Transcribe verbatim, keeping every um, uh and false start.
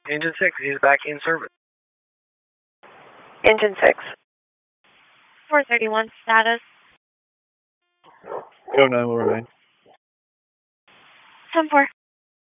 Engine six is back in service. Engine six. four thirty-one status. Go nine will remain. ten four.